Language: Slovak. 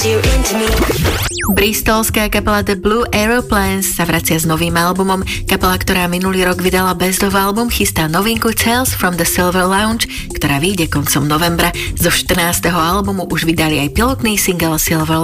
Bristolská kapela The Blue Aeroplanes sa vracia s novým albumom. Kapela, ktorá minulý rok vydala Best of album, chystá novinku Tales from the Silver Lounge, ktorá vyjde koncom novembra. Zo 14. albumu už vydali aj pilotný single Silver